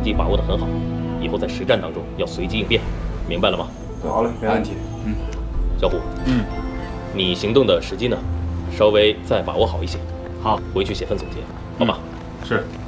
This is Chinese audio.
机把握得很好，以后在实战当中要随机应变，明白了吗？ 好嘞，没问题。 小虎，你行动的时机呢，稍微再把握好一些。 好， 回去写份总结，好吧？ 是。